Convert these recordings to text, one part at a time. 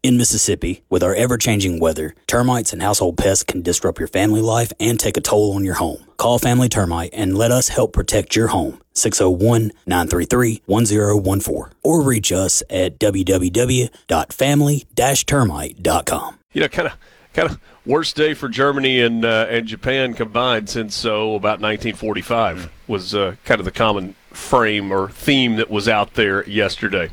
In Mississippi, with our ever-changing weather, termites and household pests can disrupt your family life and take a toll on your home. Call Family Termite and let us help protect your home. 601-933-1014. Or reach us at www.family-termite.com. Kind of worst day for Germany and Japan combined since about 1945 was kind of the common frame or theme that was out there yesterday.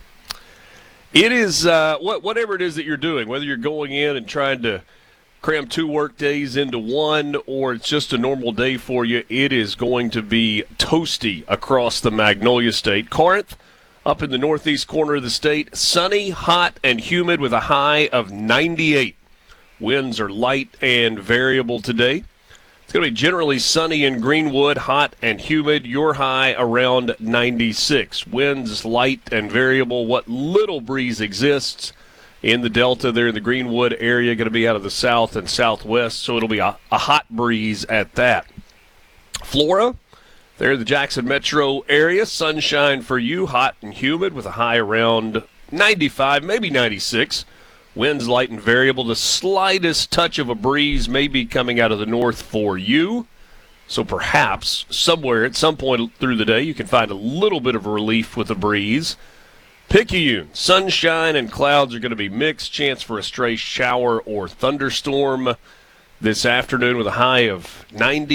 It is whatever it is that you're doing, whether you're going in and trying to cram 2 work days into one or it's just a normal day for you, it is going to be toasty across the Magnolia State. Corinth, up in the northeast corner of the state, sunny, hot, and humid with a high of 98. Winds are light and variable today. It's going to be generally sunny in Greenwood, hot and humid. Your high around 96. Winds light and variable. What little breeze exists in the Delta there in the Greenwood area going to be out of the south and southwest, so it'll be a hot breeze at that. Flora, there in the Jackson metro area, sunshine for you, hot and humid with a high around 95, maybe 96. Winds light and variable. The slightest touch of a breeze may be coming out of the north for you. So perhaps somewhere at some point through the day you can find a little bit of relief with a breeze. Picayune, sunshine and clouds are going to be mixed. Chance for a stray shower or thunderstorm this afternoon with a high of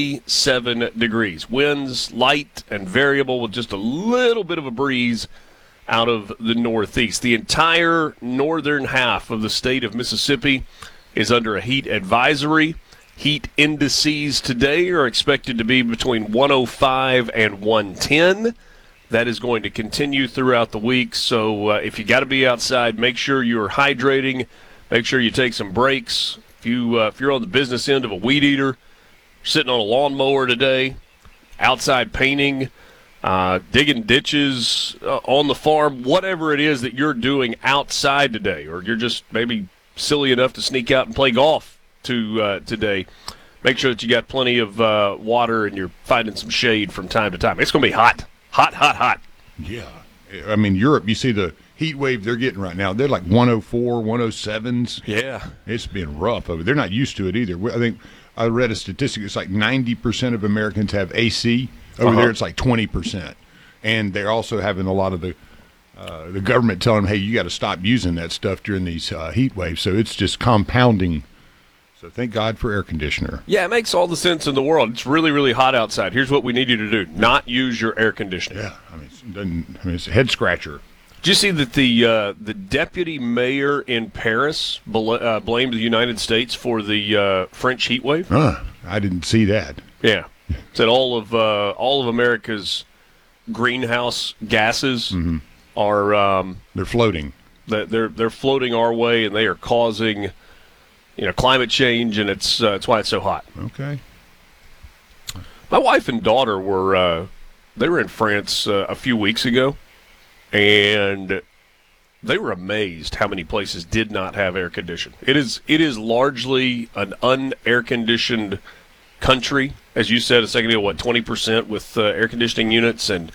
97 degrees. Winds light and variable with just a little bit of a breeze out of the northeast. The entire northern half of the state of Mississippi is under a heat advisory. Heat indices today are expected to be between 105 and 110. That is going to continue throughout the week, so if you got to be outside, make sure you're hydrating. Make sure you take some breaks. If you're on the business end of a weed eater, sitting on a lawnmower today, outside painting, digging ditches on the farm, whatever it is that you're doing outside today, or you're just maybe silly enough to sneak out and play golf today, make sure that you got plenty of water and you're finding some shade from time to time. It's going to be hot. Hot, hot, hot. Yeah. I mean, Europe, you see the heat wave they're getting right now. They're like 104, 107s. Yeah. It's been rough over. They're not used to it either. I think I read a statistic. It's like 90% of Americans have AC. Over there, it's like 20%. And they're also having a lot of the government telling them, hey, you got to stop using that stuff during these heat waves. So it's just compounding. So thank God for air conditioner. Yeah, it makes all the sense in the world. It's really, really hot outside. Here's what we need you to do. Not use your air conditioner. Yeah, it's a head scratcher. Did you see that the deputy mayor in Paris blamed the United States for the French heat wave? I didn't see that. Yeah. Said all of America's greenhouse gases are they're floating. They're floating our way, and they are causing climate change, and it's why it's so hot. Okay. My wife and daughter were in France a few weeks ago, and they were amazed how many places did not have air conditioning. It is largely an un-air conditioned country, as you said a second ago. 20% with air conditioning units, and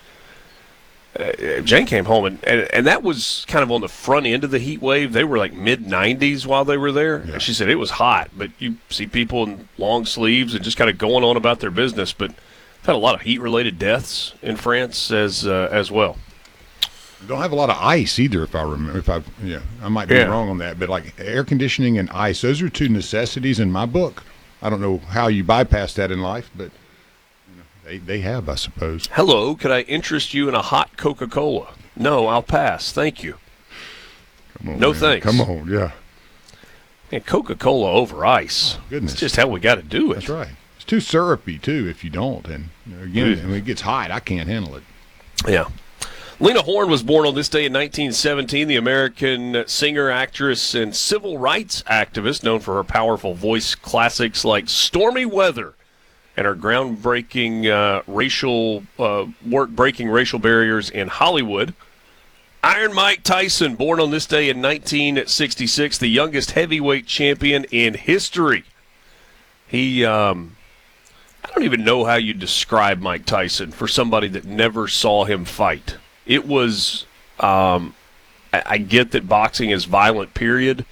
Jane came home and that was kind of on the front end of the heat wave. They were like mid-90s while they were there. Yeah. And she said it was hot, but you see people in long sleeves and just kind of going on about their business. But I've had a lot of heat-related deaths in France as well. Don't have a lot of ice either, if I remember. I might be wrong on that, but like air conditioning and ice, those are two necessities in my book. I don't know how you bypass that in life, but they have, I suppose. Hello, could I interest you in a hot Coca-Cola? No, I'll pass. Thank you. Come on, no man. thanks. Come on, yeah. And Coca-Cola over ice. Oh, goodness. It's just how we got to do it. That's right. It's too syrupy, too, if you don't. And, again, when it gets hot, I can't handle it. Yeah. Lena Horne was born on this day in 1917, the American singer, actress, and civil rights activist known for her powerful voice classics like Stormy Weather and her groundbreaking racial work breaking racial barriers in Hollywood. Iron Mike Tyson, born on this day in 1966, the youngest heavyweight champion in history. He, I don't even know how you describe Mike Tyson for somebody that never saw him fight. It was, I get that boxing is violent, period,